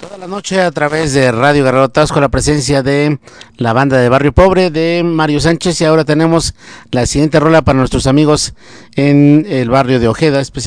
Toda la noche a través de Radio Guerrero con la presencia de la banda de Barrio Pobre de Mario Sánchez, y ahora tenemos la siguiente rola para nuestros amigos en el barrio de Ojeda, especialmente